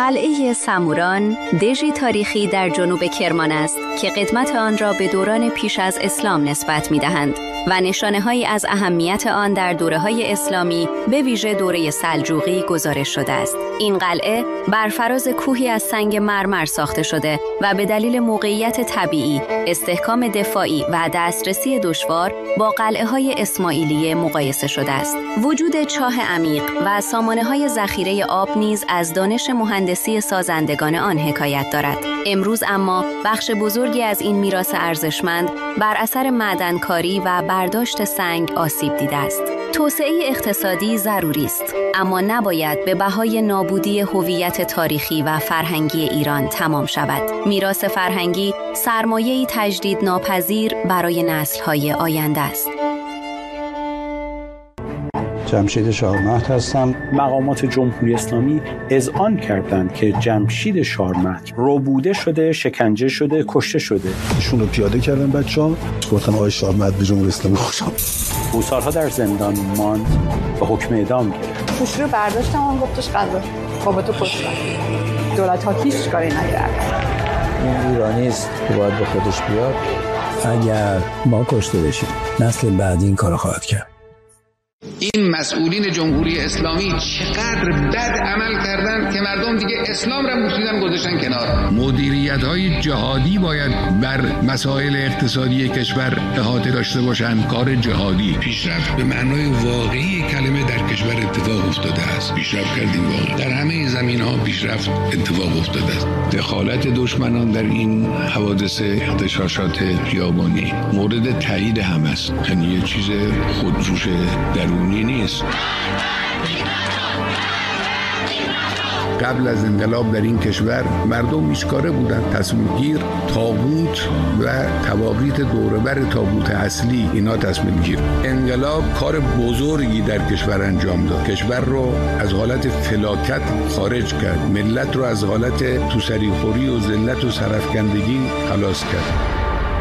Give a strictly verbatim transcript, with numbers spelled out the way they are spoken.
قلعه سموران دژی تاریخی در جنوب کرمان است که قدمت آن را به دوران پیش از اسلام نسبت می‌دهند و نشانه‌هایی از اهمیت آن در دوره‌های اسلامی به ویژه دوره سلجوقی گزارش شده است. این قلعه بر فراز کوهی از سنگ مرمر ساخته شده و به دلیل موقعیت طبیعی، استحکام دفاعی و دسترسی دشوار با قلعه‌های اسماعیلیه مقایسه شده است. وجود چاه عمیق و سامانه‌های ذخیره آب نیز از دانش مهندسی سازندگان آن حکایت دارد. امروز اما بخش بزرگی از این میراث ارزشمند بر اثر معدنکاری و برداشت سنگ آسیب دیده است. توسعه اقتصادی ضروری است، اما نباید به بهای نابودی هویت تاریخی و فرهنگی ایران تمام شود. میراث فرهنگی سرمایه‌ای تجدید ناپذیر برای نسل‌های آینده است. جمشید شارمهد هستم. مقامات جمهوری اسلامی اذعان کردند که جمشید شارمهد ربوده شده، شکنجه شده، کشته شده. ایشون رو پیاده کردن بچه‌ها، گفتن آقای شارمهد به جمهوری اسلامی خوش آمد. او سالها در زندان ماند و حکم اعدام گرفت. پوش رو برداشتم، اون گفتش قضا بابا تو کشتن. دولت ها هیچ کاری نکرد. این ایرانی است که باید به خودش بیاد. اگر ما کشته بشیم نسل بعدی این کارو خواهد کرد. این مسئولین جمهوری اسلامی چقدر بد عمل کردن که مردم دیگه اسلام را بوسیدن گذاشتن کنار. مدیریت‌های جهادی باید بر مسائل اقتصادی کشور احاطه داشته باشند. کار جهادی پیشرفت به معنای واقعی کلمه در کشور اتفاق افتاده است. پیشرفت کردیم واقعا در همه زمین‌ها پیشرفت اتفاق افتاده است. دخالت دشمنان در این حوادث اغتشاشات خیابانی مورد تایید هم است. یعنی یه چیز خودجوش درونی نیست. قبل از انقلاب در این کشور مردم میشکاره بودن. تصمیم گیر، طاغوت و تواقیت دوربر طاغوت اصلی، اینا تصمیم گیر. انقلاب کار بزرگی در کشور انجام داد. کشور رو از حالت فلاکت خارج کرد. ملت رو از حالت توسری خوری و ذلت و سرفکندگی خلاص کرد.